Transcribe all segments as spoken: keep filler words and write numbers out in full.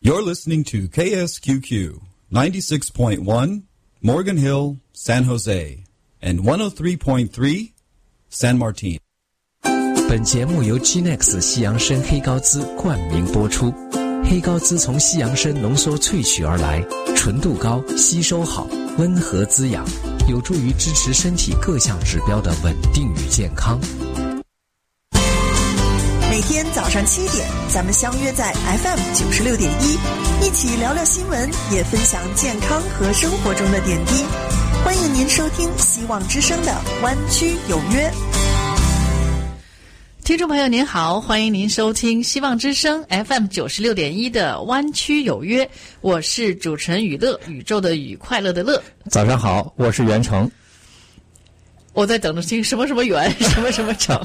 You're listening to K S Q Q ninety-six point one Morgan Hill, San Jose, and one oh three point three San Martin. 本节目由 G N E X 西洋参黑高滋冠名播出。黑高滋从西洋参浓缩萃取而来，纯度高，吸收好，温和滋养，有助于支持身体各项指标的稳定与健康。 每天早上七点，咱们相约在 F M 九十六点一，一起聊聊新闻，也分享健康和生活中的点滴。欢迎您收听希望之声的湾区有约。 听众朋友您好，欢迎您收听希望之声 F M 九十六点一的湾区有约，我是主持人雨乐，宇宙的宇，快乐的乐。 早上好，我是袁成。 我在等着听什么什么圆，什么什么成。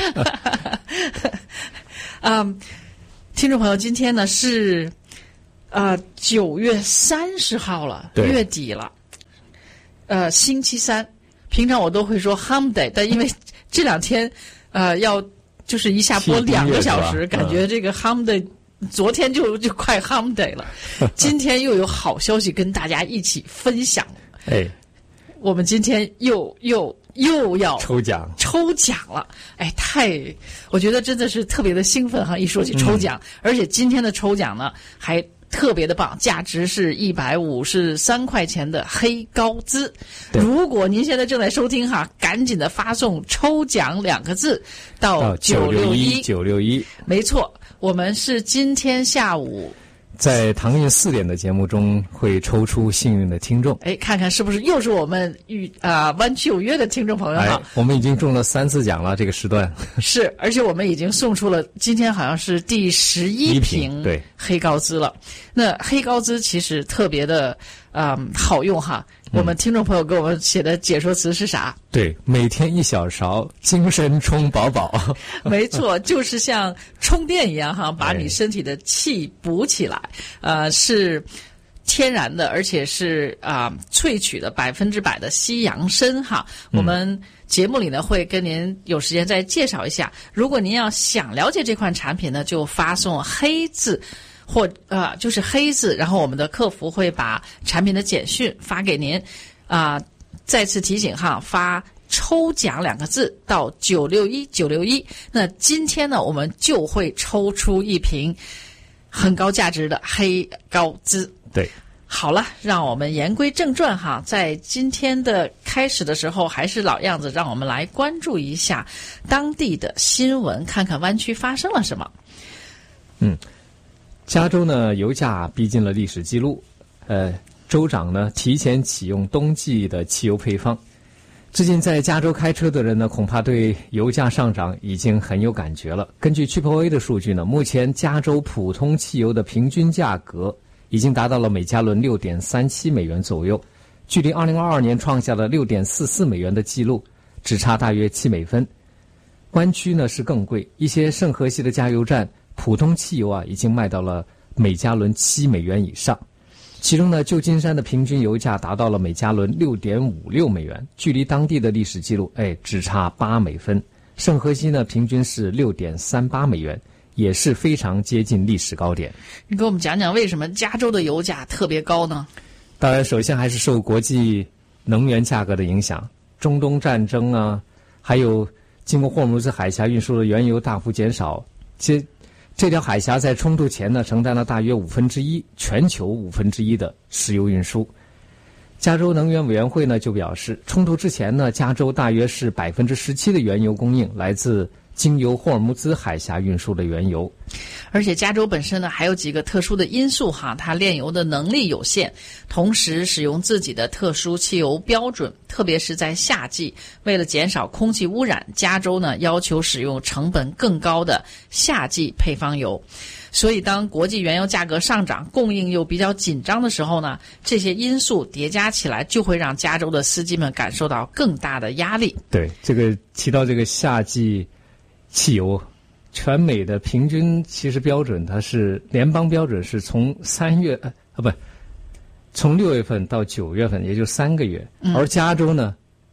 嗯，听众朋友，今天呢是呃九月三十号了，月底了，呃星期三。平常我都会说 Hum Day， 但因为这两天呃要就是一下播两个小时，感觉这个 Hum Day 昨天就就快 Hum Day 了，今天又有好消息跟大家一起分享。 哎， 我们今天又又。又要抽奖抽奖了，哎，太，我觉得真的是特别的兴奋哈！一说起抽奖，嗯、而且今天的抽奖呢还特别的棒，价值是一百五十三块钱的黑高滋。如果您现在正在收听哈，赶紧的发送"抽奖"两个字到九六一九六一。 没错，我们是今天下午。 在唐韵四点的节目中会抽出幸运的听众， 哎，看看是不是又是我们与啊湾区有约的听众朋友哈、哎？ 我们已经中了三次奖了，这个时段是，而且我们已经送出了今天好像是第十一瓶对黑高滋了。那黑高滋其实特别的啊、嗯、好用哈。我们听众朋友给我们写的解说词是啥？ 对，每天一小勺，精神充饱饱。 没错，就是像充电一样哈，把你身体的气补起来。呃，是天然的，而且是啊、呃、萃取的百分之百的西洋参哈。 嗯、 我们节目里呢会跟您有时间再介绍一下。如果您要想了解这款产品呢，就发送黑字。或呃就是黑字，然后我们的客服会把产品的简讯发给您，啊、呃，再次提醒哈，发抽奖两个字到九六一九六一。那今天呢，我们就会抽出一瓶很高价值的黑高滋。 对， 好了，让我们言归正传哈，在今天的开始的时候，还是老样子，让我们来关注一下当地的新闻，看看湾区发生了什么。 嗯。加州呢，油价逼近了历史记录，呃，州长呢提前启用冬季的汽油配方。最近在加州开车的人呢，恐怕对油价上涨已经很有感觉了。根据 Triple A 的数据呢，目前加州普通汽油的平均价格已经达到了每加仑 六点三七美元左右，距离二零二二年创下了 六点四四美元的记录只差大约七美分。湾区呢是更贵，一些圣荷西的加油站普通汽油啊，已经卖到了每加仑七美元以上。其中呢，旧金山的平均油价达到了每加仑 六点五六美元，距离当地的历史记录，哎，只差八美分。圣荷西呢，平均是 六点三八美元，也是非常接近历史高点。 你给我们讲讲为什么加州的油价特别高呢？ 当然，首先还是受国际能源价格的影响，中东战争啊，还有经过霍尔木兹海峡运输的原油大幅减少。其实这条海峡在冲突前呢，承担了大约五分之一全球五分之一的石油运输。加州能源委员会呢就表示，冲突之前呢，加州大约是百分之十七的原油供应来自经由霍尔木兹海峡运输的原油。 而且加州本身呢还有几个特殊的因素哈，它炼油的能力有限，同时使用自己的特殊汽油标准，特别是在夏季，为了减少空气污染，加州呢要求使用成本更高的夏季配方油。所以当国际原油价格上涨，供应又比较紧张的时候呢，这些因素叠加起来，就会让加州的司机们感受到更大的压力。 对，这个提到这个夏季汽油，全美的平均其实标准，它是联邦标准是从三月啊不，从六月份到九月份，也就三个月，而加州呢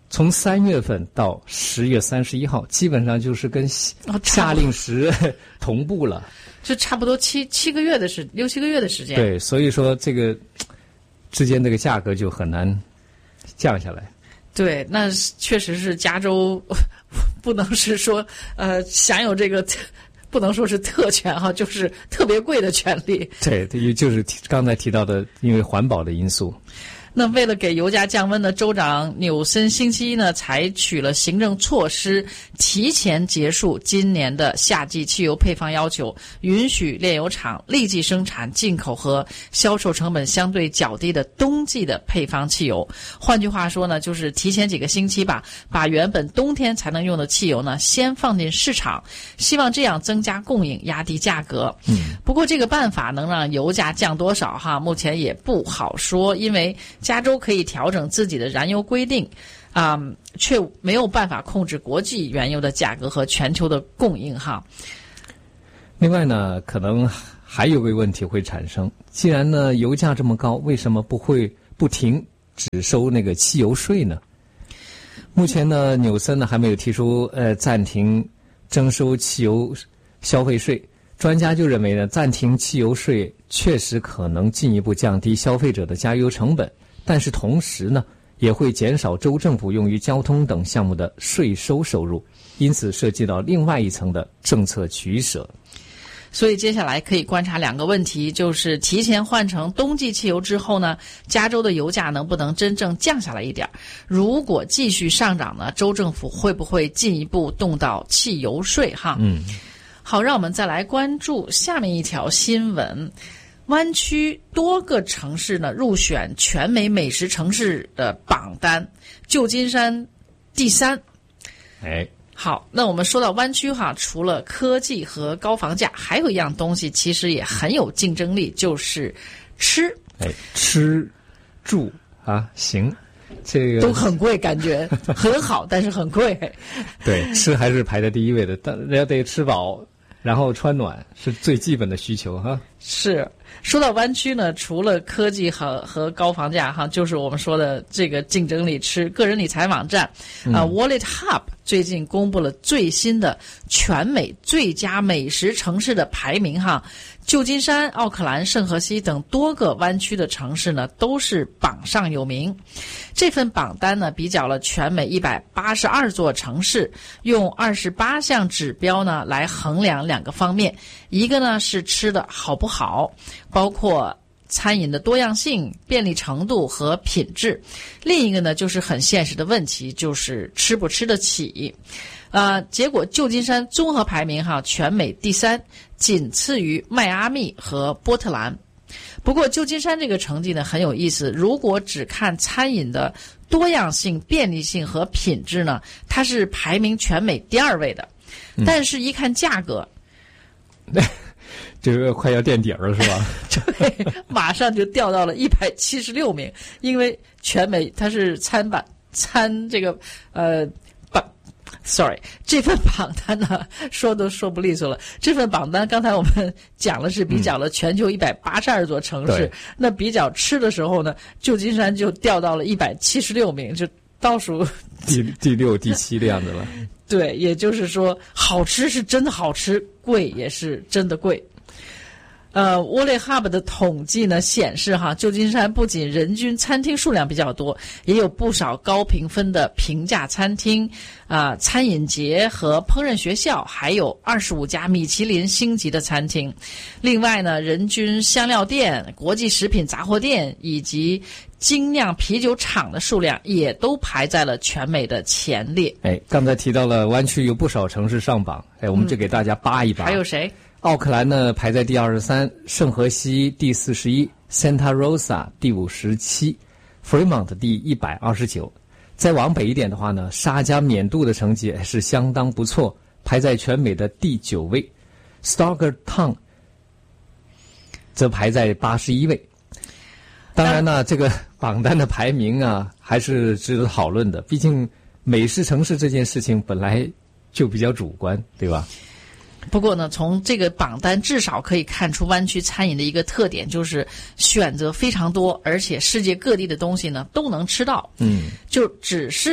从三月份到十月三十一号，基本上就是跟夏令时同步了， 就差不多七七个月的时六七个月的时间。 对，所以说这个之间这个价格就很难降下来。 对，那确实是加州不能是说呃享有这个。不能说是特权哈，就是特别贵的权利。 对，对，就是刚才提到的，因为环保的因素。 那为了给油价降温呢，州长纽森星期一呢采取了行政措施，提前结束今年的夏季汽油配方要求，允许炼油厂立即生产进口和销售成本相对较低的冬季的配方汽油。换句话说呢，就是提前几个星期吧，把原本冬天才能用的汽油呢先放进市场，希望这样增加供应，压低价格。嗯，不过这个办法能让油价降多少哈，目前也不好说，因为加州可以调整自己的燃油规定，啊、嗯，却没有办法控制国际原油的价格和全球的供应哈。 另外呢，可能还有个问题会产生，既然呢油价这么高，为什么不会不停只收那个汽油税呢？目前呢，纽森呢还没有提出呃暂停征收汽油消费税。专家就认为呢，暂停汽油税确实可能进一步降低消费者的加油成本，但是同时呢，也会减少州政府用于交通等项目的税收收入，因此涉及到另外一层的政策取舍。 所以接下来可以观察两个问题，就是提前换成冬季汽油之后呢，加州的油价能不能真正降下来一点？如果继续上涨呢，州政府会不会进一步动到汽油税哈？嗯。好，让我们再来关注下面一条新闻。湾区多个城市呢入选全美美食城市的榜单，旧金山第三。 哎， 好，那我们说到湾区哈，除了科技和高房价，还有一样东西其实也很有竞争力，就是吃。 哎，吃住啊，行。这个都很贵，感觉很好，但是很贵。 对，吃还是排在第一位的，但人家得吃饱，然后穿暖是最基本的需求哈。 是，说到湾区呢，除了科技和和高房价哈，就是我们说的这个竞争力吃。个人理财网站啊、呃、Wallet Hub 最近公布了最新的全美最佳美食城市的排名哈。旧金山、奥克兰、圣荷西等多个湾区的城市呢，都是榜上有名。这份榜单呢，比较了全美一百八十二座城市，用二十八项指标呢来衡量两个方面，一个呢是吃的好不好，包括餐饮的多样性、便利程度和品质；另一个呢就是很现实的问题，就是吃不吃得起。呃，结果旧金山综合排名哈，全美第三，仅次于迈阿密和波特兰。不过旧金山这个成绩呢很有意思，如果只看餐饮的多样性、便利性和品质呢，它是排名全美第二位的。但是一看价格， 嗯、这个快要垫底儿了是吧？ 对，马上就掉到了一百七十六名，因为全美它是餐版餐这个呃。Sorry， 这份榜单呢，说都说不利索了。这份榜单刚才我们讲了是比较了全球一百八十二座城市，嗯、那比较吃的时候呢，旧金山就掉到了一百七十六名，就倒数第第六、第七的样子了。 对，也就是说，好吃是真的好吃，贵也是真的贵。呃 Wallet Hub 的统计呢显示哈，旧金山不仅人均餐厅数量比较多，也有不少高评分的平价餐厅啊、呃、餐饮节和烹饪学校，还有二十五家米其林星级的餐厅。另外呢，人均香料店、国际食品杂货店以及精酿啤酒厂的数量也都排在了全美的前列。 哎，刚才提到了湾区有不少城市上榜，哎，我们就给大家扒一扒。 嗯、还有谁？ 奥克兰呢排在第二十三，圣荷西第四十一 ，Santa Rosa 第五十七 ，Fremont 第一百二十九。再往北一点的话呢，沙加缅度的成绩是相当不错，排在全美的第九位 ，Stockton Town 则排在八十一位。当然呢，这个榜单的排名啊，还是值得讨论的。毕竟美食城市这件事情本来就比较主观，对吧？ 不过呢，从这个榜单至少可以看出湾区餐饮的一个特点，就是选择非常多，而且世界各地的东西呢都能吃到。嗯，就只是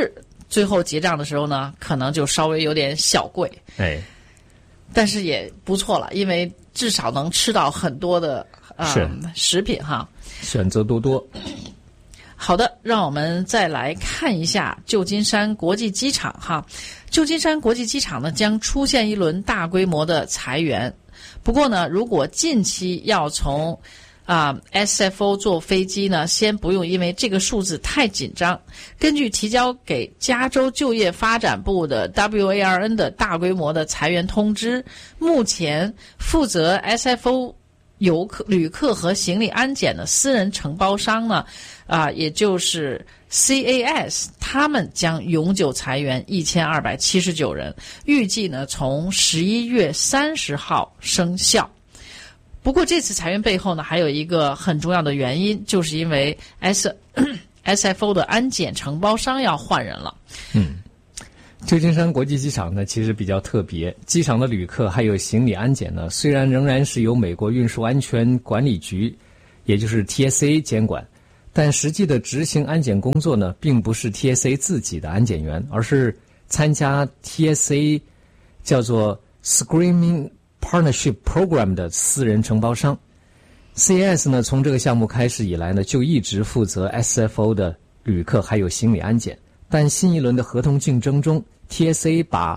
最后结账的时候呢，可能就稍微有点小贵， 哎， 但是也不错了，因为至少能吃到很多的呃食品哈， 选择多多。 好的，让我们再来看一下旧金山国际机场哈。旧金山国际机场呢将出现一轮大规模的裁员，不过呢，如果近期要从啊 S F O 坐飞机呢，先不用因为这个数字太紧张。根据提交给加州就业发展部的 W A R N 的大规模的裁员通知，目前负责 S F O 游客、旅客和行李安检的私人承包商呢，啊，也就是 C A S， 他们将永久裁员一千二百七十九人，预计呢从十一月三十号生效。不过这次裁员背后呢，还有一个很重要的原因，就是因为 S S F O 的安检承包商要换人了。 嗯。旧金山国际机场呢，其实比较特别。机场的旅客还有行李安检呢，虽然仍然是由美国运输安全管理局，也就是 T S A 监管，但实际的执行安检工作呢，并不是 T S A 自己的安检员，而是参加 T S A 叫做 Screening Partnership Program 的私人承包商。C A S 呢，从这个项目开始以来呢，就一直负责 S F O 的旅客还有行李安检。但新一轮的合同竞争中 ，T S A 把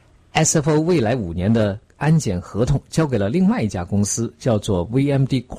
S F O 未来五年的安检合同交给了另外一家公司，叫做 V M D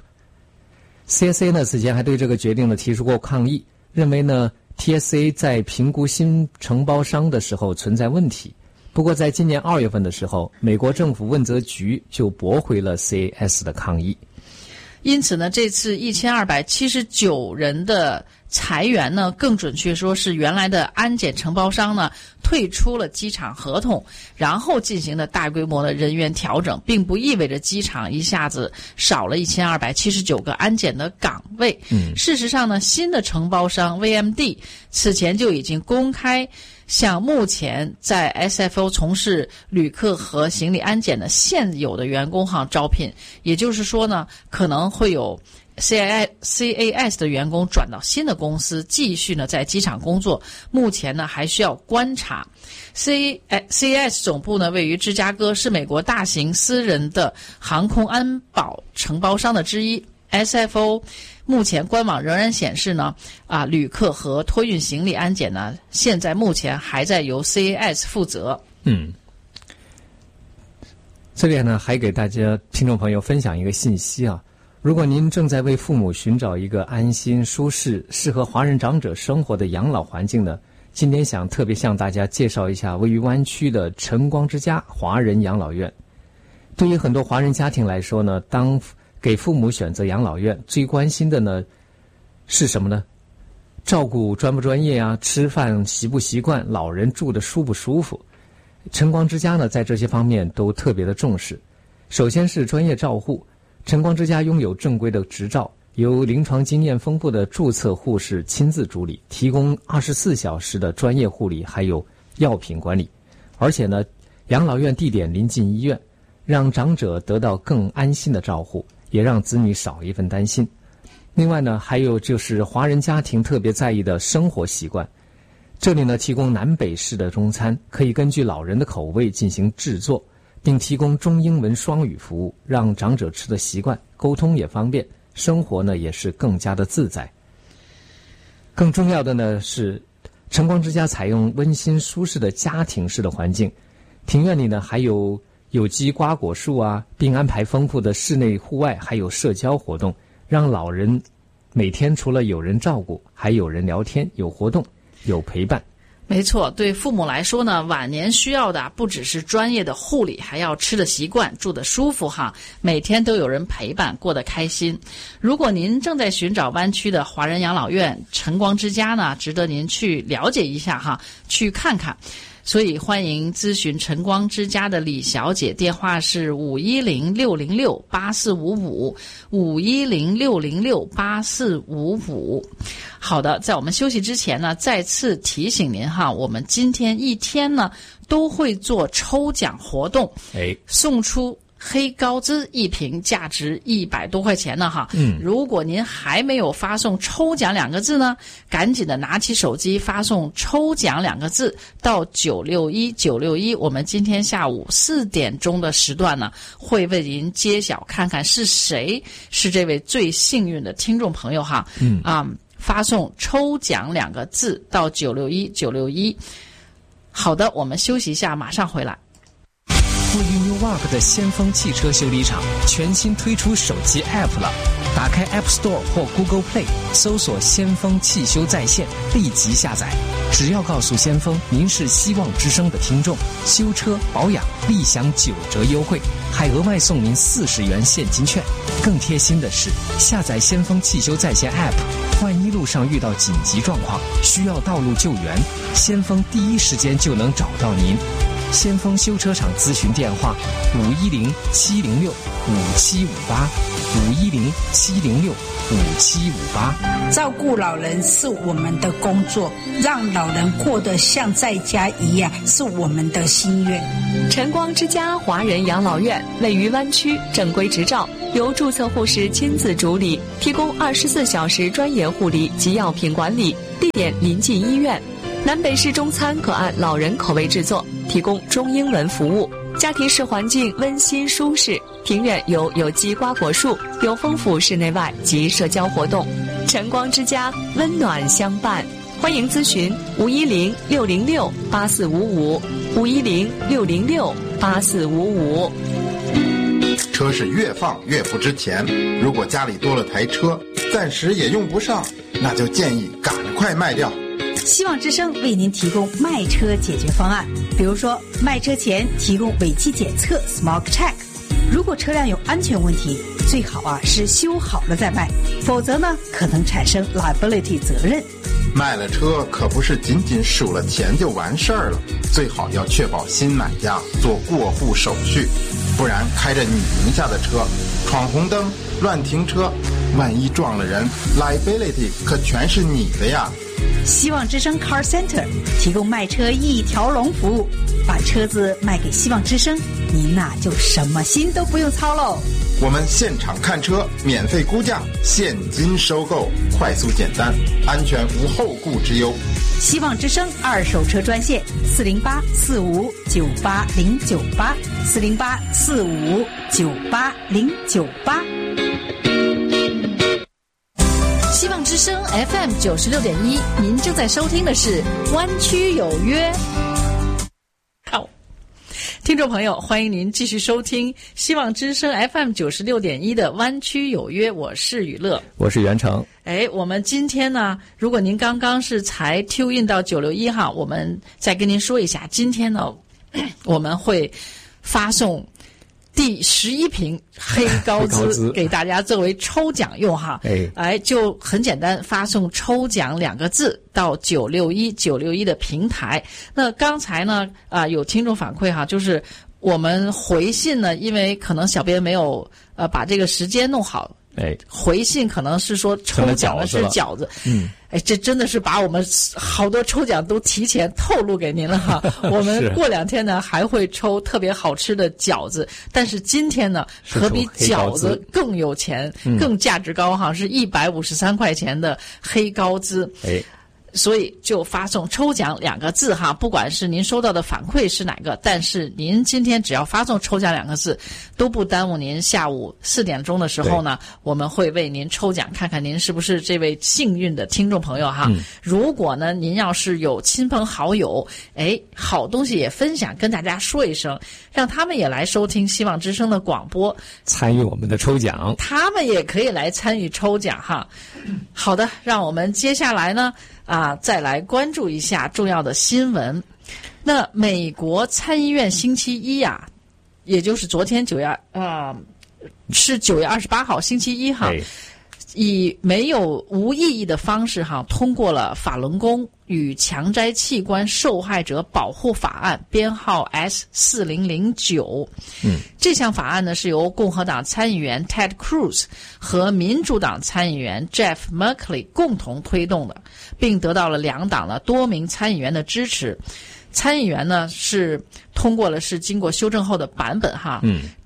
Corp。C S A 呢此前还对这个决定呢提出过抗议，认为呢 T S A 在评估新承包商的时候存在问题。不过在今年二月份的时候，美国政府问责局就驳回了 C A S 的抗议。 因此呢，这次一千二百七十九人的裁员呢，更准确说是原来的安检承包商呢退出了机场合同，然后进行的大规模的人员调整，并不意味着机场一下子少了一千二百七十九个安检的岗位。 嗯， 事实上呢，新的承包商 V M D 此前就已经公开向目前在 S F O 从事旅客和行李安检的现有的员工哈招聘，也就是说呢，可能会有 C A S 的员工转到新的公司，继续呢在机场工作。目前呢还需要观察。C A S 总部呢位于芝加哥，是美国大型私人的航空安保承包商的之一。S F O 目前官网仍然显示呢，啊，旅客和托运行李安检呢，现在目前还在由 C A S 负责。 嗯，这里呢还给大家听众朋友分享一个信息啊，如果您正在为父母寻找一个安心、舒适、适合华人长者生活的养老环境呢，今天想特别向大家介绍一下位于湾区的晨光之家华人养老院。对于很多华人家庭来说呢，当给父母选择养老院，最关心的呢是什么呢？照顾专不专业啊，吃饭习不习惯，老人住的舒不舒服。晨光之家呢在这些方面都特别的重视。首先是专业照护，晨光之家拥有正规的执照，由临床经验丰富的注册护士亲自主理，提供二十四小时的专业护理还有药品管理。而且呢，养老院地点临近医院，让长者得到更安心的照护，也让子女少一份担心。另外呢，还有就是华人家庭特别在意的生活习惯。这里呢提供南北式的中餐，可以根据老人的口味进行制作，并提供中英文双语服务，让长者吃的习惯，沟通也方便，生活呢也是更加的自在。更重要的呢是，晨光之家采用温馨舒适的家庭式的环境，庭院里呢还有有机瓜果树啊，并安排丰富的室内户外还有社交活动，让老人每天除了有人照顾，还有人聊天，有活动，有陪伴。 没错，对父母来说呢，晚年需要的不只是专业的护理，还要吃的习惯，住的舒服哈，每天都有人陪伴，过得开心。如果您正在寻找湾区的华人养老院，晨光之家呢，值得您去了解一下哈，去看看。所以欢迎咨询晨光之家的李小姐，电话是五一零六零六八四五五，五一零六零六八四五五。好的，在我们休息之前呢，再次提醒您哈，我们今天一天呢都会做抽奖活动， 哎， 送出黑高脂一瓶，价值一百多块钱呢哈。 嗯， 如果您还没有发送抽奖两个字呢，赶紧的拿起手机发送抽奖两个字到九六一九六一，我们今天下午四点钟的时段呢，会为您揭晓看看是谁是这位最幸运的听众朋友哈。 嗯啊、嗯，发送抽奖两个字到九六一九六一。好的，我们休息一下，马上回来。 位于 Newark 的先锋汽车修理厂全新推出手机 App 了，打开 App Store 或 Google Play， 搜索先锋汽修在线，立即下载。只要告诉先锋您是希望之声的听众，修车保养立享九折优惠，还额外送您四十元现金券。更贴心的是，下载先锋汽修在线 App， 万一路上遇到紧急状况需要道路救援，先锋第一时间就能找到您。先锋修车厂咨询电话：五一零七零六五七五八，五一零七零六五七五八。 照顾老人是我们的工作，让老人过得像在家一样是我们的心愿。 晨光之家华人养老院位于湾区，正规执照，由注册护士亲自主理，提供二十四小时专业护理及药品管理，地点临近医院。南北式中餐可按老人口味制作，提供中英文服务。家庭式环境温馨舒适，庭院有有机瓜果树，有丰富室内外及社交活动。晨光之家，温暖相伴。欢迎咨询五一零六零六八四五五，五一零六零六八四五五。 车是越放越不值钱，如果家里多了台车，暂时也用不上，那就建议赶快卖掉。 希望之声为您提供卖车解决方案，比如说卖车前提供尾气检测 Smoke Check， 如果车辆有安全问题，最好啊是修好了再卖，否则呢可能产生 liability 责任。 卖了车可不是仅仅数了钱就完事儿了，最好要确保新买家做过户手续，不然开着你名下的车闯红灯乱停车，万一撞了人 liability 可全是你的呀。 希望之声 Car Center 提供卖车一条龙服务，把车子卖给希望之声，您呐就什么心都不用操喽。 我们现场看车，免费估价，现金收购，快速简单，安全无后顾之忧。 希望之声二手车专线四零八四五九八零九八，四零八四五九八零九八。 希望之声 F M 九十六点一，您正在收听的是湾区有约。好，听众朋友，欢迎您继续收听希望之声 F M 九十六点一的湾区有约，我是雨乐， 我是袁成。 哎，我们今天呢，如果您刚刚是才 tune in 到九六一哈，我们再跟您说一下，今天呢，我们会发送第十一瓶黑高资给大家作为抽奖用哈， 哎， 哎，就很简单，发送抽奖两个字到九六一九六一的平台。那刚才呢，啊、呃，有听众反馈哈，就是我们回信呢，因为可能小编没有呃把这个时间弄好。 哎， 回信可能是说抽奖的是饺子， 嗯， 哎，这真的是把我们好多抽奖都提前透露给您了哈。我们过两天呢还会抽特别好吃的饺子，但是今天呢可比饺子更有钱、更价值高哈，是一百五十三块钱的黑高资。 哎。 所以就发送抽奖两个字哈，不管是您收到的反馈是哪个，但是您今天只要发送抽奖两个字，都不耽误您下午四点钟的时候呢，我们会为您抽奖，看看您是不是这位幸运的听众朋友哈。嗯、如果呢您要是有亲朋好友，哎，好东西也分享，跟大家说一声，让他们也来收听希望之声的广播， 参与我们的抽奖， 他们也可以来参与抽奖哈。好的，让我们接下来呢。啊，再来关注一下重要的新闻。那美国参议院星期一啊，也就是昨天九月啊，是九月二十八号星期一哈，以没有无意义的方式哈通过了法轮功与强摘器官受害者保护法案编号 S 四零零九。嗯，这项法案呢是由共和党参议员 Ted Cruz 和民主党参议员 Jeff Merkley 共同推动的，并得到了两党的多名参议员的支持。参议员呢是通过了是经过修正后的版本哈。嗯，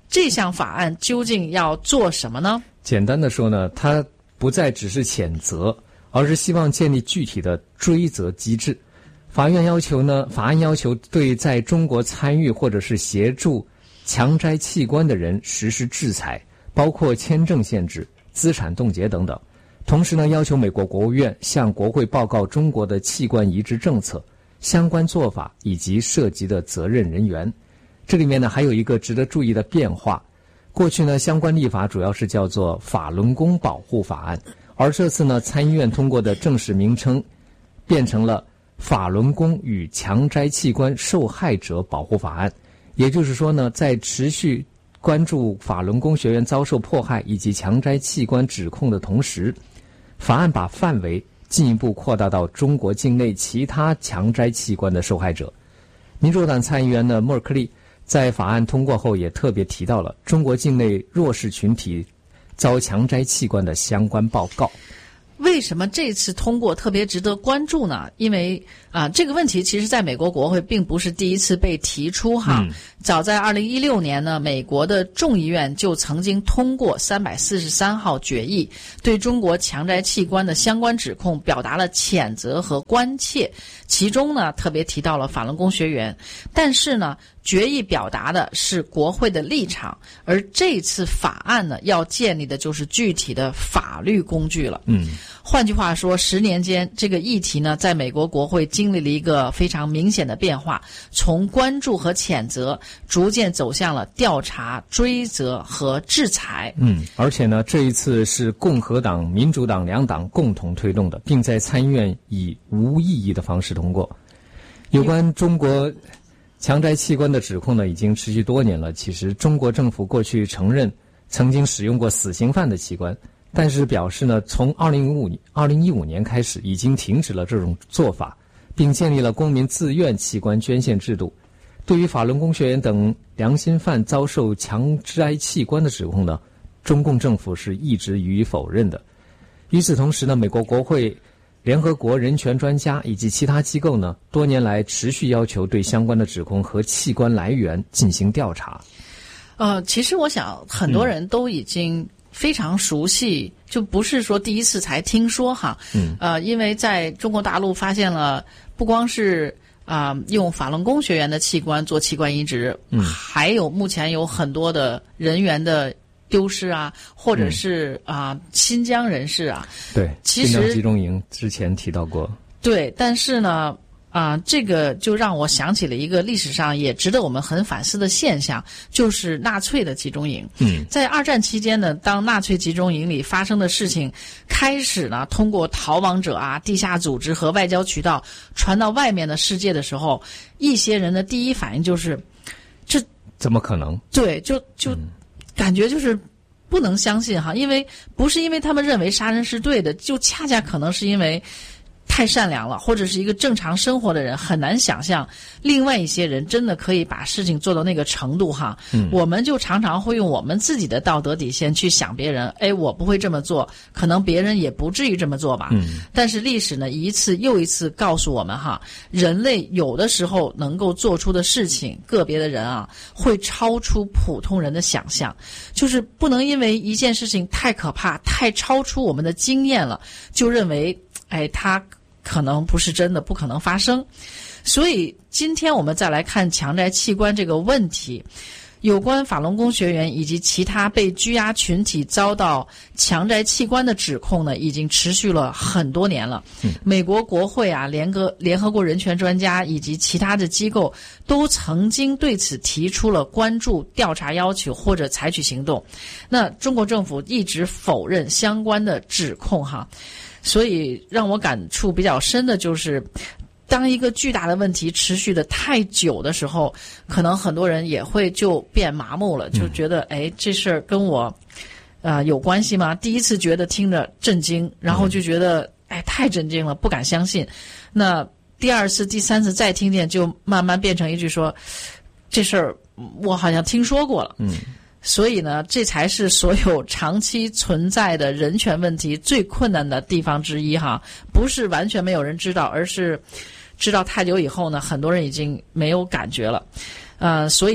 这项法案究竟要做什么呢？ 简单的说呢，它不再只是谴责，而是希望建立具体的追责机制。法院要求呢，法案要求对在中国参与或者是协助强摘器官的人实施制裁，包括签证限制、资产冻结等等。同时呢，要求美国国务院向国会报告中国的器官移植政策、相关做法以及涉及的责任人员。这里面呢，还有一个值得注意的变化。过去呢，相关立法主要是叫做法轮功保护法案，而这次呢，参议院通过的正式名称变成了法轮功与强摘器官受害者保护法案。也就是说呢，在持续关注法轮功学员遭受迫害以及强摘器官指控的同时，法案把范围进一步扩大到中国境内其他强摘器官的受害者。民主党参议员呢，默克利在法案通过后也特别提到了中国境内弱势群体遭强摘器官的相关报告。 为什么这次通过特别值得关注呢？因为啊，这个问题其实在美国国会并不是第一次被提出哈。嗯、早在二零一六年呢，美国的众议院就曾经通过三百四十三号决议，对中国强摘器官的相关指控表达了谴责和关切。其中呢，特别提到了法轮功学员，但是呢，决议表达的是国会的立场，而这次法案呢，要建立的就是具体的法律工具了。嗯，换句话说，十年间这个议题呢，在美国国会经历了一个非常明显的变化，从关注和谴责，逐渐走向了调查、追责和制裁。 嗯，而且呢，这一次是共和党、民主党两党共同推动的，并在参议院以无异议的方式通过。有关中国强摘器官的指控呢，已经持续多年了。其实中国政府过去承认曾经使用过死刑犯的器官，但是表示呢，从二零一五年开始已经停止了这种做法，并建立了公民自愿器官捐献制度。对于法轮功学员等良心犯遭受强摘器官的指控呢，中共政府是一直予以否认的。与此同时呢，美国国会、联合国人权专家以及其他机构呢，多年来持续要求对相关的指控和器官来源进行调查。 呃，其实我想很多人都已经非常熟悉，嗯、就不是说第一次才听说哈。嗯。呃，因为在中国大陆发现了，不光是啊、呃、用法轮功学员的器官做器官移植，嗯，还有目前有很多的人员的丢失啊，或者是啊、嗯呃、新疆人士啊， 对， 其实新疆集中营之前提到过， 对，但是呢，啊、呃，这个就让我想起了一个历史上也值得我们很反思的现象，就是纳粹的集中营。嗯，在二战期间呢，当纳粹集中营里发生的事情开始呢，通过逃亡者啊、地下组织和外交渠道传到外面的世界的时候，一些人的第一反应就是，这怎么可能？ 对，就就。嗯感觉就是不能相信哈，因为不是因为他们认为杀人是对的，就恰恰可能是因为太善良了，或者是一个正常生活的人很难想象另外一些人真的可以把事情做到那个程度哈。嗯，我们就常常会用我们自己的道德底线去想别人，哎，我不会这么做，可能别人也不至于这么做吧。嗯，但是历史呢，一次又一次告诉我们哈，人类有的时候能够做出的事情，个别的人啊，会超出普通人的想象，就是不能因为一件事情太可怕，太超出我们的经验了，就认为哎，它可能不是真的，不可能发生。所以今天我们再来看强摘器官这个问题，有关法轮功学员以及其他被拘押群体遭到强摘器官的指控呢，已经持续了很多年了。嗯、美国国会啊、联合联合国人权专家以及其他的机构都曾经对此提出了关注、调查要求或者采取行动。那中国政府一直否认相关的指控哈。所以让我感触比较深的就是，当一个巨大的问题持续的太久的时候，可能很多人也会就变麻木了，就觉得哎，这事儿跟我呃有关系吗？第一次觉得听着震惊，然后就觉得哎太震惊了，不敢相信。那第二次、第三次再听见，就慢慢变成一句说，这事儿我好像听说过了。嗯。所以呢，这才是所有长期存在的人权问题最困难的地方之一哈，不是完全没有人知道，而是知道太久以后呢，很多人已经没有感觉了。呃，所以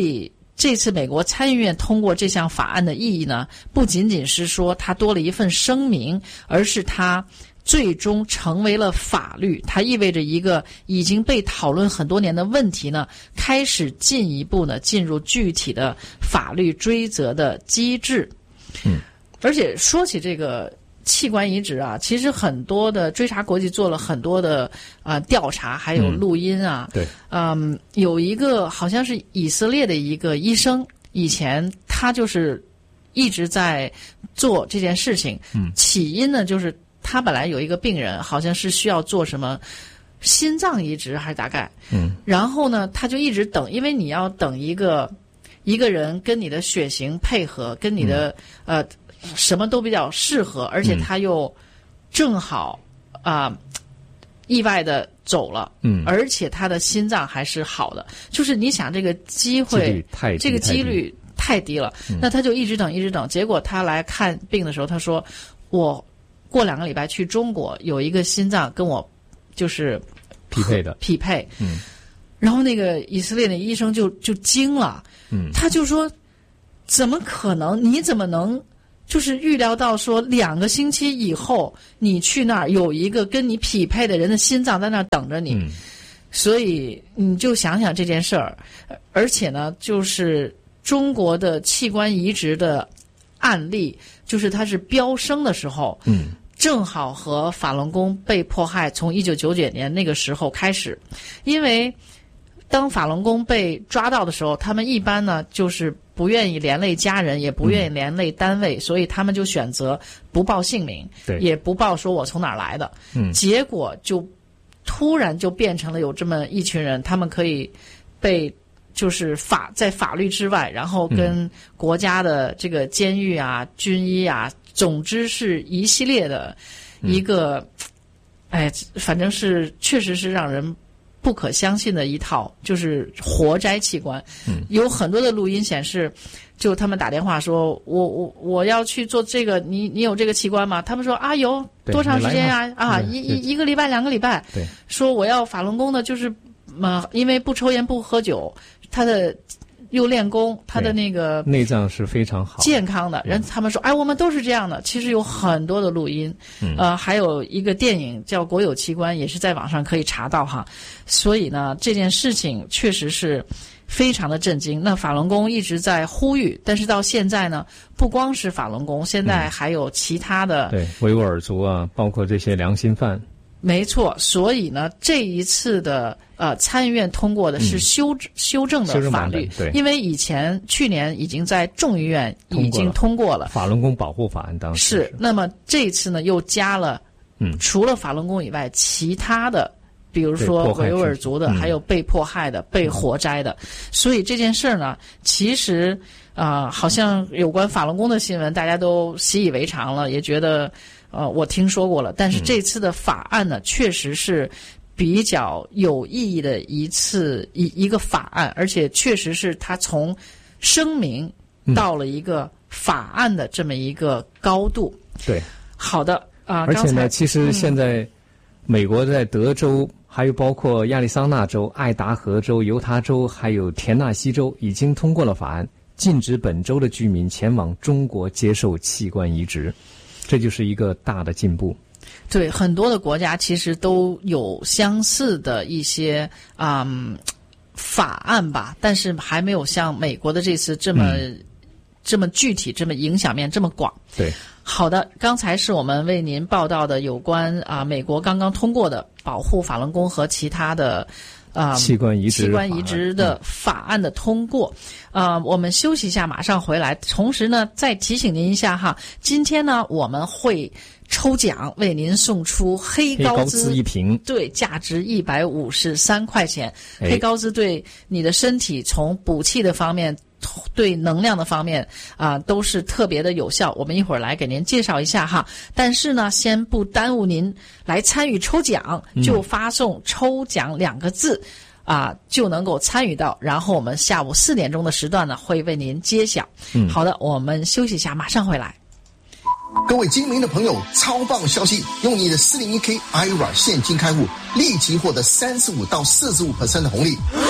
这次美国参议院通过这项法案的意义呢，不仅仅是说它多了一份声明，而是它最终成为了法律。它意味着一个已经被讨论很多年的问题呢，开始进一步呢进入具体的法律追责的机制。 嗯， 而且说起这个器官移植啊，其实很多的追查国际做了很多的啊、呃、调查，还有录音啊。 嗯、对， 嗯，有一个好像是以色列的一个医生，以前他就是一直在做这件事情。 嗯， 起因呢，就是他本来有一个病人，好像是需要做什么心脏移植，还是大概。 嗯， 然后呢，他就一直等，因为你要等一个一个人跟你的血型配合，跟你的、嗯、呃。什么都比较适合，而且他又正好啊、呃、意外的走了， 嗯， 而且他的心脏还是好的，就是你想这个机会， 太这个几率太低了， 嗯、 那他就一直等一直等，结果他来看病的时候，他说我过两个礼拜去中国，有一个心脏跟我就是匹配的匹配， 嗯， 然后那个以色列的医生就就惊了， 嗯， 他就说怎么可能？你怎么能？就是预料到说两个星期以后你去那儿有一个跟你匹配的人的心脏在那儿等着你、 嗯、 所以你就想想这件事儿。而且呢，就是中国的器官移植的案例，就是它是飙升的时候， 嗯， 正好和法轮功被迫害从一九九九年那个时候开始。因为当法轮功被抓到的时候，他们一般呢就是不愿意连累家人，也不愿意连累单位、嗯、所以他们就选择不报姓名， 对， 也不报说我从哪儿来的。 嗯， 结果就突然就变成了有这么一群人，他们可以被就是法在法律之外，然后跟国家的这个监狱啊、军医啊，总之是一系列的一个、嗯、哎，反正是确实是让人不可相信的一套，就是活摘器官。 嗯， 有很多的录音显示，就他们打电话说，我我我要去做这个，你你有这个器官吗？他们说啊有，多长时间呀、啊？啊，一一一个礼拜两个礼拜。 对， 说我要法轮功的，就是嘛、呃，因为不抽烟不喝酒，他的又练功，他的那个内脏是非常好健康的人。他们说，哎，我们都是这样的。其实有很多的录音， 嗯、 呃，还有一个电影叫《国有器官》，也是在网上可以查到哈。所以呢，这件事情确实是非常的震惊。那法轮功一直在呼吁，但是到现在呢，不光是法轮功，现在还有其他的、 嗯、对维吾尔族啊，包括这些良心犯。 没错，所以呢，这一次的呃参议院通过的是修、嗯、修正的法律， 对， 因为以前去年已经在众议院已经通过了法轮功保护法案，当时是, 是。那么这一次呢，又加了， 嗯， 除了法轮功以外，其他的，比如说维吾尔族的，还有被迫害的、嗯、被活摘的，所以这件事呢，其实啊、呃，好像有关法轮功的新闻，大家都习以为常了，也觉得。呃，我听说过了，但是这次的法案呢，嗯、确实是比较有意义的一次一一个法案，而且确实是它从声明到了一个法案的这么一个高度。 嗯、对， 好的啊、呃， 而且呢，其实现在美国在德州，嗯、还有包括亚利桑那州、爱达荷州、犹他州，还有田纳西州，已经通过了法案，禁止本州的居民前往中国接受器官移植。这就是一个大的进步。 对，很多的国家其实都有相似的一些嗯法案吧，但是还没有像美国的这次这么、嗯、这么具体，这么影响面这么广。 对， 好的，刚才是我们为您报道的有关啊美国刚刚通过的保护法轮功和其他的。啊、呃， 器官移植器官移植的法案的通过，啊、嗯呃，我们休息一下，马上回来。同时呢，再提醒您一下哈，今天呢我们会抽奖，为您送出黑高兹一瓶， 对，价值一百五十三块钱。黑高兹对你的身体从补气的方面。对能量的方面啊、呃，都是特别的有效。我们一会儿来给您介绍一下哈。但是呢，先不耽误您来参与抽奖，就发送"抽奖"两个字，啊、呃，就能够参与到。然后我们下午四点钟的时段呢，会为您揭晓。 嗯， 好的，我们休息一下，马上回来。 各位精明的朋友，超棒消息！用你的四零一 K I R A 现金开户，立即获得三十五到四十五%的红利。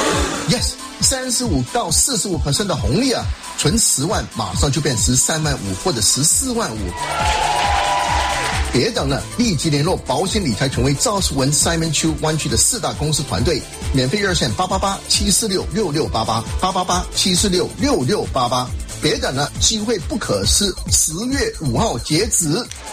Yes， 三十五到四十五 percent 的红利啊，存十万马上就变十三万五或者十四万五。别等了，立即联络保险理财权威赵世文 Simon Chu 湾区的四大公司团队，免费热线八八八七四六六六八八八八八七四六六六八八。别等了，机会不可失，十月五号截止。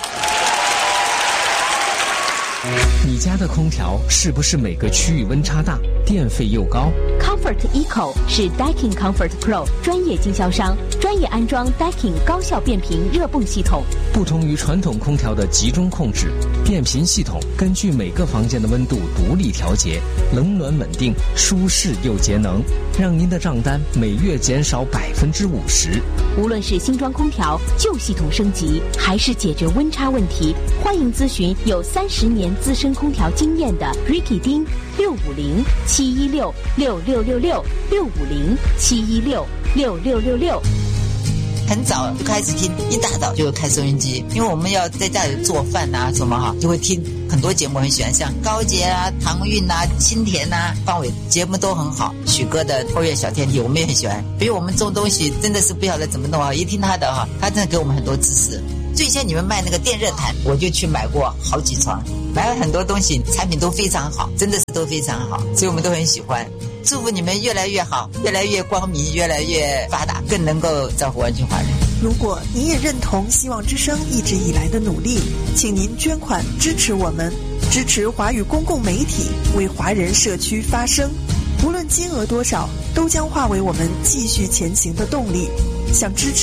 你家的空调是不是每个区域温差大，电费又高？ Comfort Eco 是 Daikin Comfort Pro 专业经销商，专业安装 Daikin 高效变频热泵系统。 不同于传统空调的集中控制，变频系统根据每个房间的温度独立调节，冷暖稳定，舒适又节能，让您的账单每月减少百分之五十。 无论是新装空调、旧系统升级，还是解决温差问题，欢迎咨询有三十年资深空调经验的 Ricky 丁六五零七一六六六六六六五零七一六六六六六。 很早就开始听，一大早就开收音机，因为我们要在家里做饭啊什么哈，就会听很多节目，很喜欢，像高洁啊、唐韵啊、新田啊、方伟节目都很好。许哥的后院小天地我们也很喜欢，比如我们种东西真的是不晓得怎么弄啊，一听他的哈，他真的给我们很多知识。最先你们卖那个电热毯，我就去买过好几床，买了很多东西，产品都非常好，真的是都非常好，所以我们都很喜欢。祝福你们越来越好，越来越光明，越来越发达，更能够造福湾区华人。 如果您也认同希望之声一直以来的努力，请您捐款支持我们，支持华语公共媒体，为华人社区发声。无论金额多少，都将化为我们继续前行的动力。想支持